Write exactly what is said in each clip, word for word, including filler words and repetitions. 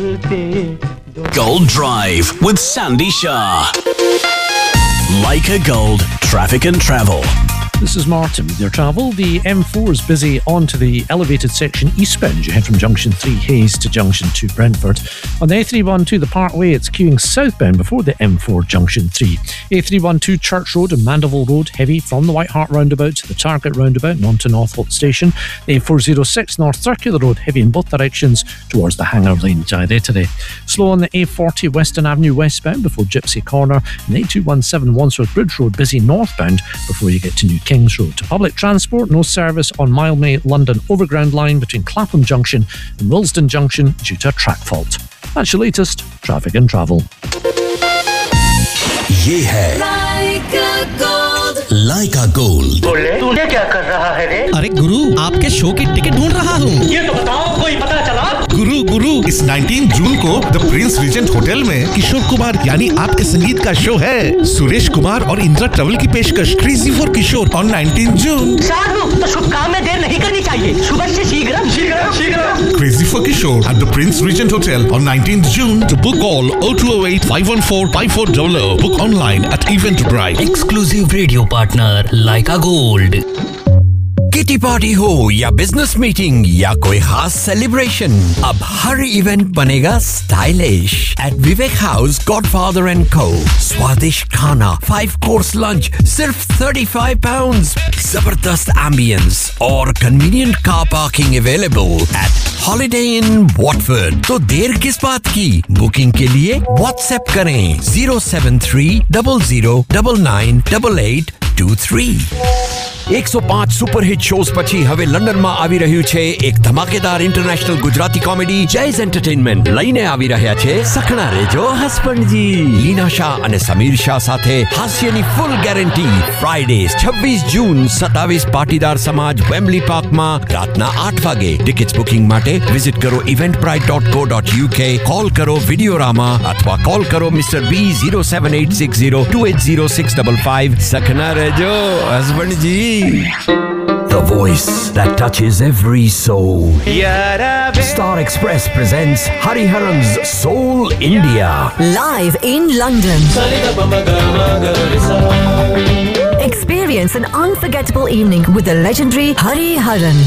Gold Drive with Sandy Shah. Leica Gold, traffic and travel. This is Martin with your travel. The M four is busy onto the elevated section eastbound. You head from Junction three Hayes to Junction two Brentford. On the A three twelve, the Parkway, it's queuing southbound before the M four Junction three. A three twelve Church Road and Mandeville Road, heavy from the White Hart roundabout to the Target roundabout and on to Northolt Station. The A four oh six North Circular Road, heavy in both directions towards the Hangar Lane Today. Slow on the A forty Western Avenue westbound before Gypsy Corner. And the A two seventeen Wandsworth Bridge Road, busy northbound before you get to New Kings Road. To public transport, no service on Mildmay London Overground line between Clapham Junction and Willesden Junction due to a track fault. That's your latest traffic and travel. ये है Leica Gold. Leica Gold. बोले तूने क्या कर रहा है रे? अरे गुरु, आपके शो की टिकट ढूंढ रहा हूँ। ये तो बताओ, कोई पता चला? गुरु गुरु इस उन्नीस जून को द प्रिंस रीजेंट होटल में किशोर कुमार यानी आपके संगीत का शो है। सुरेश कुमार और इंदिरा ट्रेवल की पेशकश क्रेजी फॉर किशोर ऑन उन्नीस जून। साधु, तो शुभ काम में देर नहीं करनी चाहिए। सुबह से शीघ्र शीघ्र शीघ्र। Crazy for Kishore at the Prince Regent Hotel on nineteenth June. To book all oh two oh eight, five one four, five four zero zero. Book online at Eventbrite. Exclusive radio partner Leica Gold. Kitty party हो या business meeting या कोई खास celebration, अब हर event बनेगा stylish eight Vivek house godfather and को। स्वादिष्ट खाना, फाइव कोर्स लंच सिर्फ thirty-five pounds, जबरदस्त एम्बियंस और convenient car parking available at holiday in Watford. तो देर किस बात की, बुकिंग के लिए व्हाट्सएप करें zero seven three zero zero nine nine eight eight two three. one oh five superhit shows પછી હવે લંડનમાં આવી રહ્યું છે એક ધમાકેદાર ઇન્ટરનેશનલ ગુજરાતી કોમેડી જૈઝ એન્ટરટેનમેન્ટ લઈને આવી રહ્યા છે સખણા રેજો હસબન્ડજી લીના શાહ અને સમીર શાહ સાથે હાસ્યની ફૂલ ગેરંટી ફ્રાઈડે છવ્વીસ જૂન સત્તાવીસ પાટીદાર સમાજ વેમ્બલી પાર્કમાં રાતના આઠ વાગે ટિકિટ્સ બુકિંગ માટે વિઝિટ કરો eventbrite dot co dot uk call કરો વિડિયોરામા અથવા કોલ કરો mister B zero seven eight six zero two eight zero six five five સખણા રેજો હસબન્ડજી. The voice that touches every soul. Star Express presents Hariharan's Soul India. Live in London. Experience an unforgettable evening with the legendary Hariharan.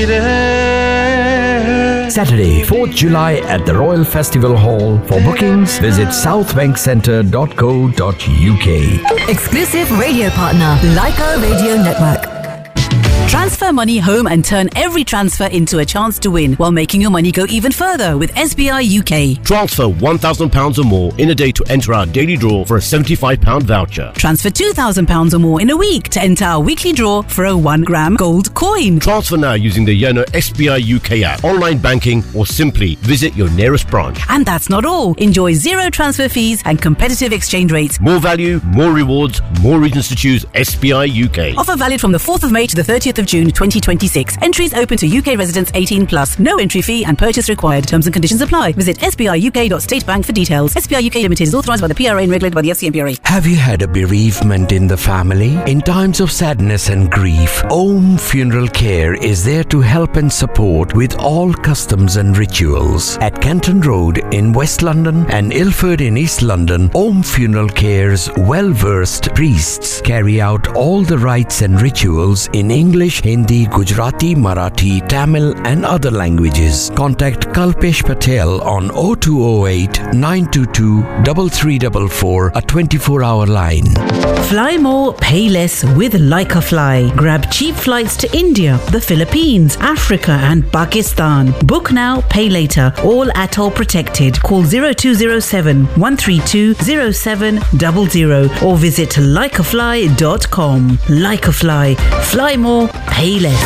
Saturday, fourth July at the Royal Festival Hall. For bookings, visit southbankcentre dot co dot uk. Exclusive radio partner, Leica Radio Network. Transfer money home and turn every transfer into a chance to win while making your money go even further with S B I U K. Transfer one thousand pounds or more in a day to enter our daily draw for a seventy-five pound voucher. Transfer two thousand pounds or more in a week to enter our weekly draw for a one gram gold coin. Transfer now using the Yono S B I U K app, online banking or simply visit your nearest branch. And that's not all. Enjoy zero transfer fees and competitive exchange rates. More value, more rewards, more reasons to choose S B I U K. Offer valid from the fourth of May to the thirtieth of June twenty twenty-six. Entries open to U K residents eighteen plus. No entry fee and purchase required. Terms and conditions apply. Visit s b i u k dot state bank for details. S B I U K Limited is authorised by the P R A and regulated by the F C M P R A. Have you had a bereavement in the family? In times of sadness and grief, Om Funeral Care is there to help and support with all customs and rituals. At Canton Road in West London and Ilford in East London, Om Funeral Care's well-versed priests carry out all the rites and rituals in English, Hindi, Gujarati, Marathi, Tamil and other languages. Contact Kalpesh Patel on oh two oh eight, nine two two, three three four four, a twenty-four hour line. Fly more, pay less with Leica Fly. Grab cheap flights to India, the Philippines, Africa and Pakistan. Book now, pay later. All atoll protected. Call zero two zero seven, one three two, zero seven zero zero or visit leica fly dot com. Leica Fly. Fly more, pay less.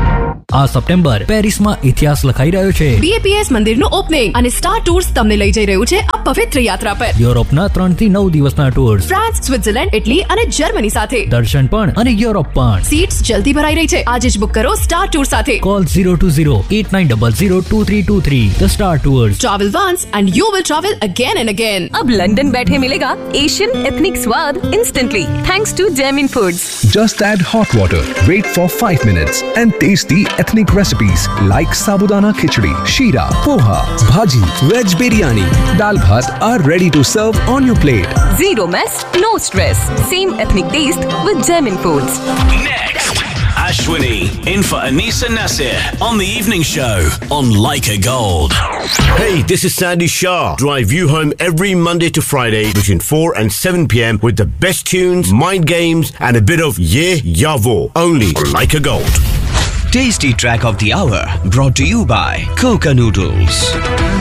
આ September પેરિસમાં ઇતિહાસ લખાઈ રહ્યો છે. B A P S મંદિરનું opening અને star tours તમને લઈ જઈ રહ્યું છે આ પવિત્ર યાત્રા પર. યુરોપના ત્રણ થી નવ દિવસના ટૂર્સ, ફ્રાન્સ, સ્વિટ્ઝરલેન્ડ, ઇટલી અને જર્મની સાથે. દર્શન પણ અને યુરોપ પણ. સીટ્સ જલ્દી ભરાઈ રહી છે. આજે જ બુક કરો સ્ટાર ટૂર સાથે. Call zero two zero, eight nine zero zero, two three two three. The Star Tours. Travel once and you will travel again and again. अब लंदन बैठे मिलेगा एशियन एथनिक स्वाद instantly thanks to Jamin Foods. Just add hot water, wait for five minutes and taste the ethnic recipes like sabudana khichdi, sheera, poha, bhaji, veg biryani, dal bhat are ready to serve on your plate. Zero mess, no stress. Same ethnic taste with German foods. Next, Ashwini in for Anisa Nasir on the evening show on Leica Gold. Hey, this is Sandy Shah. Drive you home every Monday to Friday between four and seven p.m. with the best tunes, mind games, and a bit of Ye Yavo. Only on Leica Gold. Tasty track of the hour brought to you by Coca Noodles.